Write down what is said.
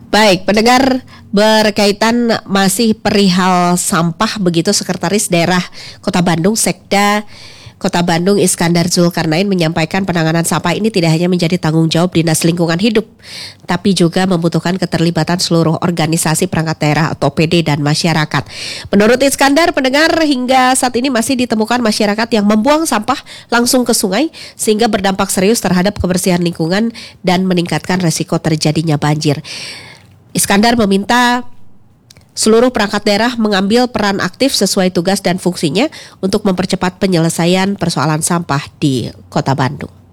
Baik, pendengar, berkaitan masih perihal sampah begitu, Sekretaris Daerah Kota Bandung Sekda Kota Bandung Iskandar Zulkarnain menyampaikan penanganan sampah ini tidak hanya menjadi tanggung jawab Dinas Lingkungan Hidup, tapi juga membutuhkan keterlibatan seluruh organisasi perangkat daerah atau OPD dan masyarakat. Menurut Iskandar, pendengar, hingga saat ini masih ditemukan masyarakat yang membuang sampah langsung ke sungai sehingga berdampak serius terhadap kebersihan lingkungan dan meningkatkan resiko terjadinya banjir. Iskandar meminta seluruh perangkat daerah mengambil peran aktif sesuai tugas dan fungsinya untuk mempercepat penyelesaian persoalan sampah di Kota Bandung.